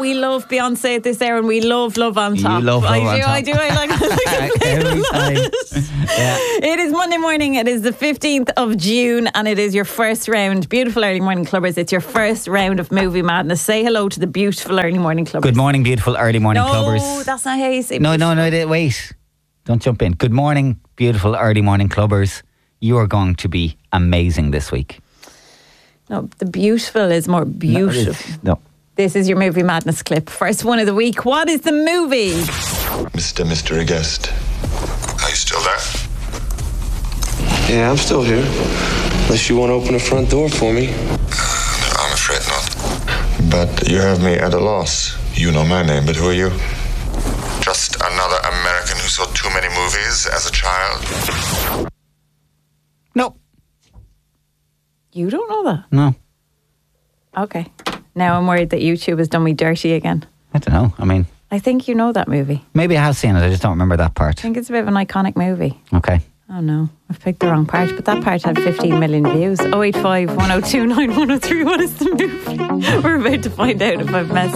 we love Beyonce at this hour, and we love Love on Top. You love Love on Top. I do. I like Every time. Yeah. It is Monday morning. It is the 15th of June, and it is your first round. Beautiful early morning clubbers. It's your first round of Movie Madness. Say hello to the beautiful early morning clubbers. Good morning, beautiful early morning clubbers. No, that's not how you say. No, wait. Don't jump in. Good morning, beautiful early morning clubbers. You are going to be amazing this week. No, the beautiful is more beautiful. No. This is your Movie Madness clip. First one of the week. What is the movie? Mr. August. Are you still there? Yeah, I'm still here. Unless you want to open the front door for me. I'm afraid not. But you have me at a loss. You know my name, but who are you? Just another American who saw too many movies as a child? No. You don't know that? No. Okay. Now I'm worried that YouTube has done me dirty again. I don't know. I mean, I think you know that movie. maybe I have seen it. I just don't remember that part. I think it's a bit of an iconic movie. Okay. Oh no, I've picked the wrong part, but that part had 15 million views. 085 1029 103. What is the movie? We're about to find out if I've messed